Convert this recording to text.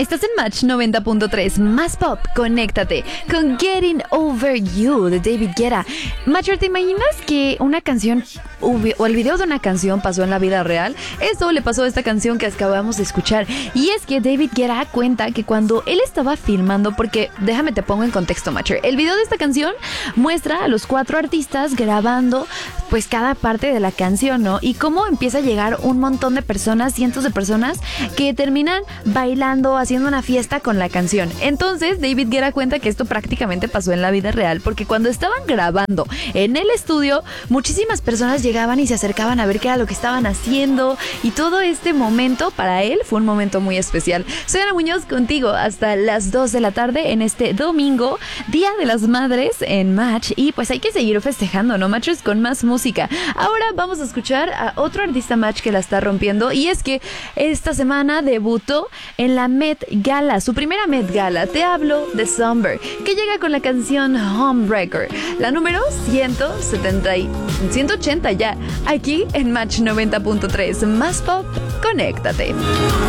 Estás en Match 90.3, más pop, conéctate con Getting Over You de David Guetta. Matcher, ¿te imaginas que una canción o el video de una canción pasó en la vida real? Eso le pasó a esta canción que acabamos de escuchar. Y es que David Guetta cuenta que cuando él estaba filmando, porque déjame te pongo en contexto, Matcher, el video de esta canción muestra a los 4 artistas grabando pues cada parte de la canción, ¿no? Y cómo empieza a llegar un montón de personas, cientos de personas que terminan bailando, haciendo una fiesta con la canción. Entonces David Guetta cuenta que esto prácticamente pasó en la vida real, porque cuando estaban grabando en el estudio, muchísimas personas llegaban y se acercaban a ver qué era lo que estaban haciendo, y todo este momento para él fue un momento muy especial. Soy Ana Muñoz contigo hasta las 2 de la tarde en este domingo, Día de las Madres en Match, y pues hay que seguir festejando, ¿no, Matches? Con más música. Ahora vamos a escuchar a otro artista Match que la está rompiendo, y es que esta semana debutó en la Met Gala, su primera Met Gala. Te hablo de Somber, que llega con la canción Homebreaker, la número 180 ya, aquí en Match 90.3, más pop, conéctate.